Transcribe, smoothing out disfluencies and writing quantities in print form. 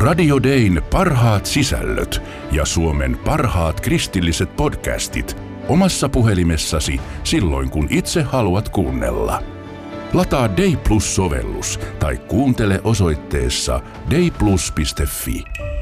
Radio Dayn parhaat sisällöt ja Suomen parhaat kristilliset podcastit omassa puhelimessasi silloin, kun itse haluat kuunnella. Lataa Day Plus-sovellus tai kuuntele osoitteessa dayplus.fi.